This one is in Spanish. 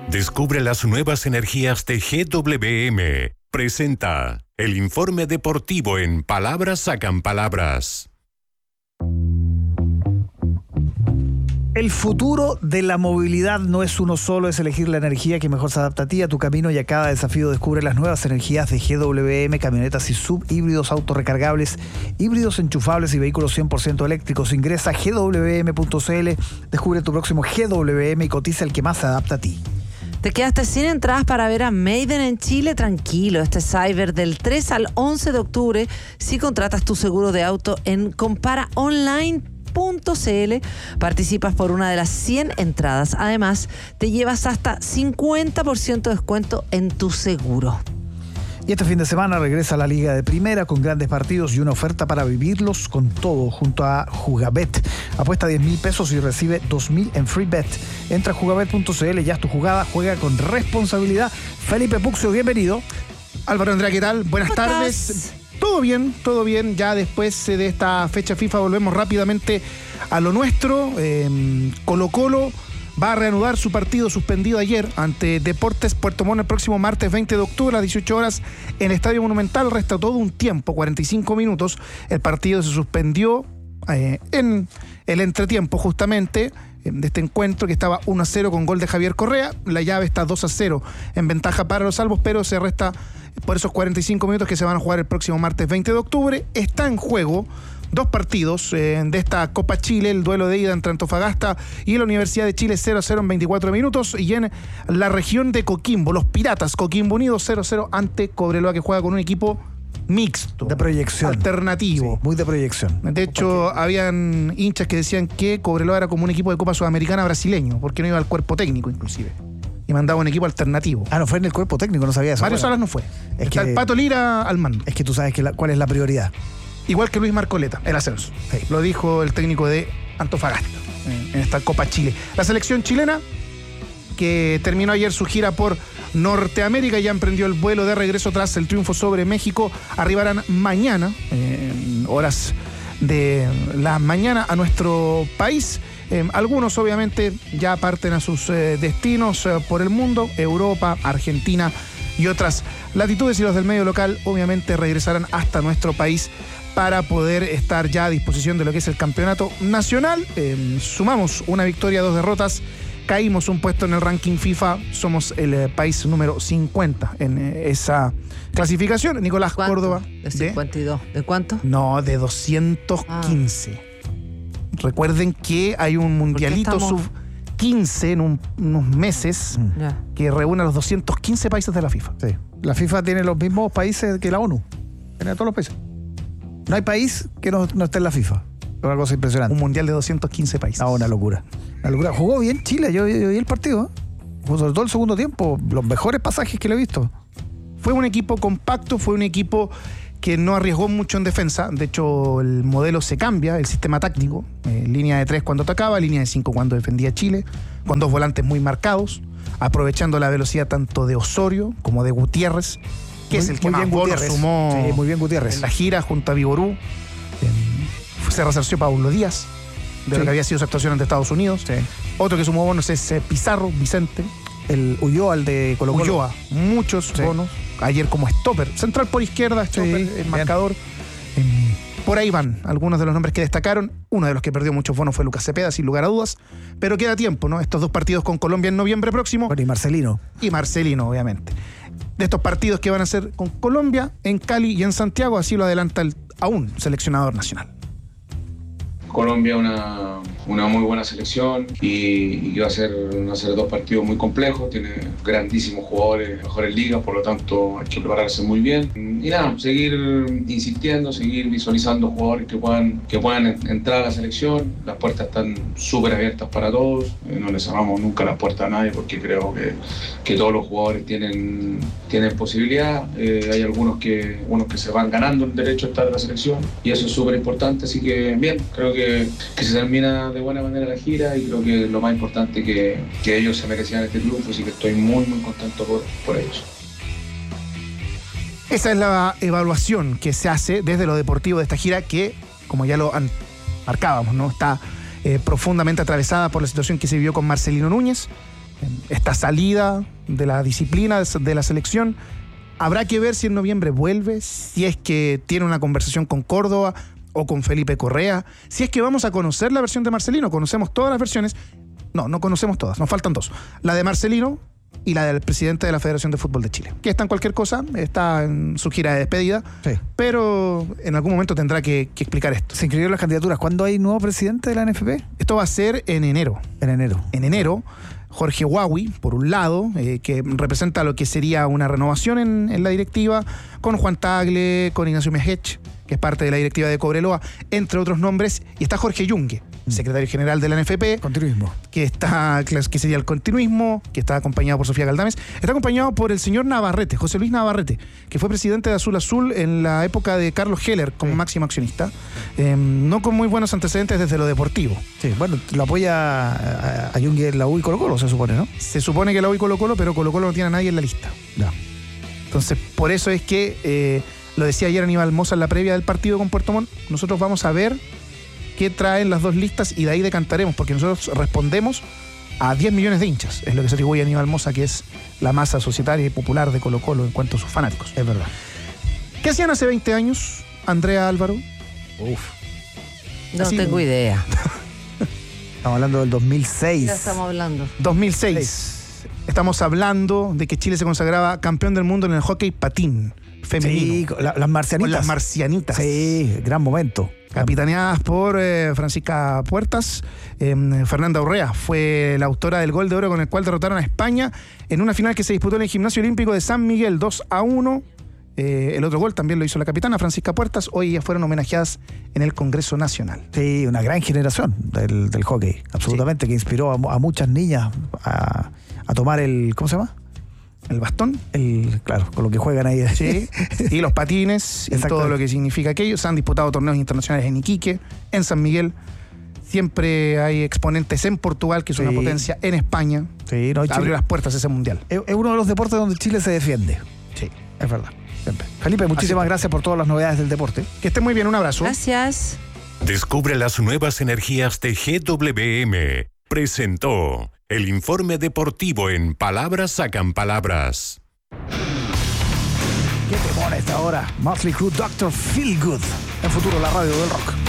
Descubre las nuevas energías de GWM. Presenta el informe deportivo en Palabras Sacan Palabras. El futuro de la movilidad no es uno solo, es elegir la energía que mejor se adapta a ti, a tu camino y a cada desafío. Descubre las nuevas energías de GWM, camionetas y sub, híbridos, autos recargables, híbridos enchufables y vehículos 100% eléctricos. Ingresa a gwm.cl, descubre tu próximo GWM y cotiza el que más se adapta a ti. ¿Te quedaste sin entradas para ver a Maiden en Chile? Tranquilo, este Cyber del 3 al 11 de octubre, si contratas tu seguro de auto en comparaonline.cl, participas por una de las 100 entradas. Además, te llevas hasta 50% de descuento en tu seguro. Y este fin de semana regresa a la Liga de Primera con grandes partidos y una oferta para vivirlos con todo junto a Jugabet. Apuesta 10,000 pesos y recibe 2,000 en free bet. Entra a jugabet.cl, ya es tu jugada, juega con responsabilidad. Felipe Puxio, bienvenido. Álvaro Andrea, ¿qué tal? Buenas tardes. ¿Estás? Todo bien. Ya después de esta fecha FIFA volvemos rápidamente a lo nuestro. Colo-Colo va a reanudar su partido suspendido ayer ante Deportes Puerto Montt el próximo martes 20 de octubre a las 18 horas en el Estadio Monumental. Resta todo un tiempo, 45 minutos. El partido se suspendió en el entretiempo justamente de este encuentro que estaba 1-0 con gol de Javier Correa. La llave está 2-0 en ventaja para los albos, pero se resta por esos 45 minutos que se van a jugar el próximo martes 20 de octubre. Está en juego dos partidos de esta Copa Chile, el duelo de ida entre Antofagasta y la Universidad de Chile, 0-0 en 24 minutos, y en la región de Coquimbo, los Piratas Coquimbo Unidos 0-0 ante Cobreloa, que juega con un equipo mixto. De proyección. Alternativo. Sí, muy de proyección. De hecho, habían hinchas que decían que Cobreloa era como un equipo de Copa Sudamericana brasileño, porque no iba al cuerpo técnico inclusive. Y mandaba un equipo alternativo. No fue en el cuerpo técnico, no sabía eso. Mario Salas no fue. Está el Pato Lira al mando. Es que tú sabes cuál es la prioridad. Igual que Luis Marcoleta, el ascenso. Sí. Lo dijo el técnico de Antofagasta en esta Copa Chile. La selección chilena, que terminó ayer su gira por Norteamérica, ya emprendió el vuelo de regreso tras el triunfo sobre México. Arribarán mañana, en horas de la mañana, a nuestro país. Algunos obviamente ya parten a sus destinos por el mundo, Europa, Argentina y otras latitudes, y los del medio local obviamente regresarán hasta nuestro país para poder estar ya a disposición de lo que es el campeonato nacional. Sumamos una victoria, 2 derrotas, caímos un puesto en el ranking FIFA, somos el país número 50 en esa clasificación. Nicolás ¿Cuánto? Córdoba. ¿De 52? ¿De cuánto? No, de 215. Recuerden que hay un mundialito sub-15 en unos meses que reúne a los 215 países de la FIFA. Sí. La FIFA tiene los mismos países que la ONU. Tiene a todos los países. No hay país que no esté en la FIFA. Es una cosa impresionante. Un mundial de 215 países. Una locura. Una locura. Jugó bien Chile, yo vi el partido. Sobre todo el segundo tiempo, los mejores pasajes que le he visto. Fue un equipo compacto, fue un equipo que no arriesgó mucho en defensa. De hecho, el modelo se cambia, el sistema táctico. Línea de 3 cuando atacaba, línea de 5 cuando defendía Chile, con dos volantes muy marcados, aprovechando la velocidad tanto de Osorio como de Gutiérrez, que es el que más goles sumó. Sí, muy bien Gutiérrez. En la gira junto a Vigorú. Se resarció Paulo Díaz de lo que había sido su actuación ante Estados Unidos. Sí. Otro que sumó bonos es Pizarro, Vicente. El Ulloa, el de Colo-Colo. Ulloa, muchos bonos. Ayer como stopper, central por izquierda, stopper, el marcador. Por ahí van algunos de los nombres que destacaron. Uno de los que perdió muchos bonos fue Lucas Cepeda, sin lugar a dudas. Pero queda tiempo, ¿no? Estos dos partidos con Colombia en noviembre próximo. Bueno, y Marcelino. Y Marcelino, obviamente. De estos partidos que van a ser con Colombia, en Cali y en Santiago, así lo adelanta el aún seleccionador nacional. Colombia una muy buena selección y va a ser dos partidos muy complejos, tiene grandísimos jugadores, mejores ligas, por lo tanto hay que prepararse muy bien. Y nada, seguir insistiendo, seguir visualizando jugadores que puedan entrar a la selección. Las puertas están súper abiertas para todos, no le cerramos nunca las puertas a nadie porque creo que todos los jugadores tienen posibilidad. Hay algunos que se van ganando el derecho a estar en la selección y eso es súper importante, así que bien, creo que se termina de buena manera la gira y creo que lo más importante que ellos se merecían este triunfo, así que estoy muy muy contento por ellos. Esa es la evaluación que se hace desde lo deportivo de esta gira que, como ya lo marcábamos, ¿no? Está profundamente atravesada por la situación que se vivió con Marcelino Núñez, esta salida de la disciplina de la selección. Habrá que ver si en noviembre vuelve, si es que tiene una conversación con Córdoba o con Felipe Correa, si es que vamos a conocer la versión de Marcelino. Conocemos todas las versiones. No conocemos todas, nos faltan dos. La de Marcelino y la del presidente de la Federación de Fútbol de Chile, que está en cualquier cosa, está en su gira de despedida, Sí. pero en algún momento tendrá que explicar esto. Se inscribieron las candidaturas. ¿Cuándo hay nuevo presidente de la NFP? Esto va a ser en enero. En enero. En enero, Jorge Huawi, por un lado, que representa lo que sería una renovación en la directiva, con Juan Tagle, con Ignacio Mejech, que es parte de la directiva de Cobreloa, entre otros nombres, y está Jorge Yungue, secretario general de la NFP, Continuismo. que sería el continuismo, que está acompañado por Sofía Galdames, está acompañado por el señor Navarrete, José Luis Navarrete, que fue presidente de Azul Azul en la época de Carlos Heller como máximo accionista, no con muy buenos antecedentes desde lo deportivo. Sí, bueno, lo apoya a Yungue en la U y Colo-Colo, se supone, ¿no? Se supone que la U y Colo-Colo, pero Colo-Colo no tiene a nadie en la lista. Ya. Entonces, por eso es que, lo decía ayer Aníbal Mosa en la previa del partido con Puerto Montt, nosotros vamos a ver qué traen las dos listas y de ahí decantaremos, porque nosotros respondemos a 10 millones de hinchas, es lo que se atribuye a Aníbal Mosa, que es la masa societaria y popular de Colo-Colo en cuanto a sus fanáticos. Es verdad. ¿Qué hacían hace 20 años, Andrea, Álvaro? No Así, tengo idea. Estamos hablando del 2006. Ya estamos hablando. 2006. Estamos hablando de que Chile se consagraba campeón del mundo en el hockey patín femenino. Sí, las marcianitas. Con las marcianitas. Sí, gran momento. Capitaneadas por Francisca Puertas. Fernanda Urrea fue la autora del gol de oro con el cual derrotaron a España en una final que se disputó en el Gimnasio Olímpico de San Miguel, 2-1. El otro gol también lo hizo la capitana Francisca Puertas. Hoy ya fueron homenajeadas en el Congreso Nacional. Sí, una gran generación del hockey, absolutamente, que inspiró a muchas niñas a tomar el, ¿cómo se llama? El bastón. Claro, con lo que juegan ahí. Sí. Y los patines y todo lo que significa aquello. Se han disputado torneos internacionales en Iquique, en San Miguel. Siempre hay exponentes en Portugal, que es una potencia, en España. Sí, no, abrió las puertas a ese mundial. Es uno de los deportes donde Chile se defiende. Sí. Es verdad. Siempre. Felipe, muchísimas gracias por todas las novedades del deporte. Que estén muy bien, un abrazo. Gracias. Descubre las nuevas energías de GWM. Presentó el informe deportivo en Palabras Sacan Palabras. ¿Qué te pone esta hora? Motley Crue, Dr. Feelgood. En Futuro, la radio del rock.